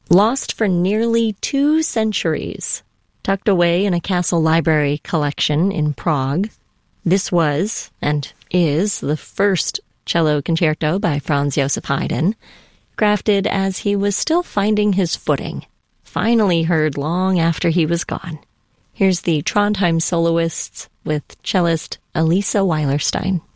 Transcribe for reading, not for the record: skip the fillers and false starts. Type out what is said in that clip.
Lost for nearly 2 centuries, tucked away in a castle library collection in Prague, this was, and is, the first cello concerto by Franz Joseph Haydn, crafted as he was still finding his footing, finally heard long after he was gone. Here's the Trondheim soloists with cellist Elisa Weilerstein.